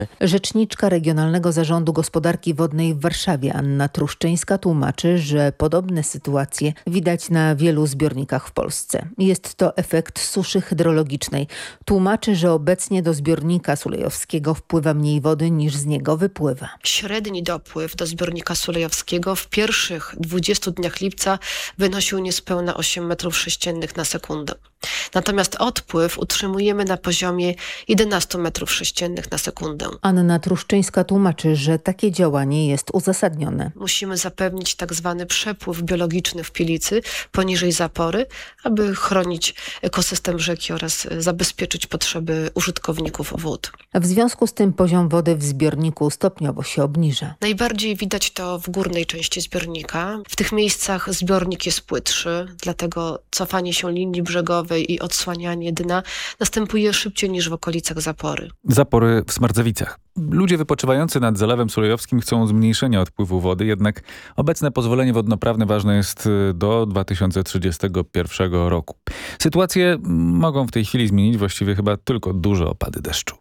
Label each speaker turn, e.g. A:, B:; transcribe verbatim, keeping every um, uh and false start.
A: Rzeczniczka Regionalnego Zarządu Gospodarki Wodnej w Warszawie Anna Truszczyńska tłumaczy, że podobne sytuacje widać na wielu zbiornikach w Polsce. Jest to efekt suszy hydrologicznej. Tłumaczy, że obecnie do zbiornika sulejowskiego wpływa mniej wody niż z niego wypływa.
B: Średni dopływ do zbiornika sulejowskiego w pierwszych dwudziestu dniach lipca wynosił niespełna osiem metrów sześciennych na sekundę. Natomiast odpływ utrzymujemy na poziomie jedenastu metrów sześciennych na sekundę.
A: Anna Truszczyńska tłumaczy, że takie działanie jest uzasadnione.
B: Musimy zapewnić tak zwany przepływ biologiczny w Pilicy poniżej zapory, aby chronić ekosystem rzeki oraz zabezpieczyć potrzeby użytkowników wód.
A: W związku z tym poziom wody w zbiorniku stopniowo się obniża.
B: Najbardziej widać to w górnej części zbiornika. W tych miejscach zbiornik jest płytszy, dlatego cofanie się linii brzegowej i odsłanianie dna następuje szybciej niż w okolicach zapory.
C: Zapory w Smardzewicach. Ludzie wypoczywający nad Zalewem Sulejowskim chcą zmniejszenia odpływu wody, jednak obecne pozwolenie wodnoprawne ważne jest do dwa tysiące trzydziestego pierwszego roku. Sytuację mogą w tej chwili zmienić właściwie chyba tylko duże opady deszczu.